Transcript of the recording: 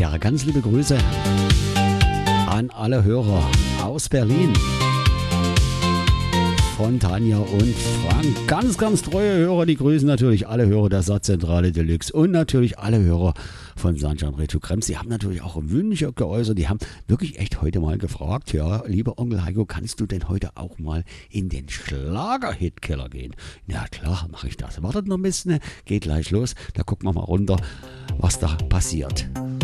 Ja, ganz liebe Grüße an alle Hörer aus Berlin. Von Tanja und Frank. Ganz, ganz treue Hörer, die grüßen natürlich alle Hörer der Satzzentrale Deluxe und natürlich alle Hörer von Sunshine Retro Krems. Die haben natürlich auch Wünsche geäußert. Die haben wirklich echt heute mal gefragt, ja, lieber Onkel Heiko, kannst du denn heute auch mal in den Schlager-Hitkeller gehen? Ja klar, mache ich das. Wartet noch ein bisschen, geht gleich los. Da gucken wir mal runter, was da passiert.